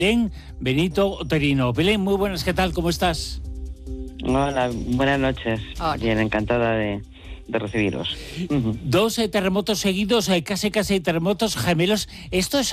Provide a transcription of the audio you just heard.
Belén Benito Oterino. Belén, muy buenas, ¿qué tal? ¿Cómo estás? Hola, buenas noches. Hola. Bien, encantada de recibiros. Dos terremotos seguidos, casi terremotos gemelos. Esto es